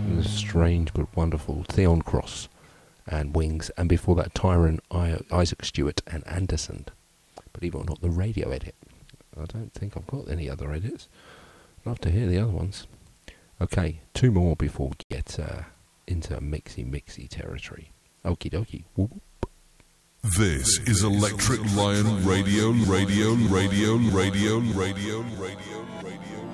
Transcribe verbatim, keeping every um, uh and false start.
The strange but wonderful Theon Cross and Wings, and before that Tyron, I- Isaac Stewart and Anderson. Believe it or not, the radio edit. I don't think I've got any other edits. I'd love to hear the other ones. Okay, two more before we get uh, into mixy mixy territory. Okie dokie. Whoop. This is Electric Lion Radio, Radio, Radio, Radio, Radio, Radio.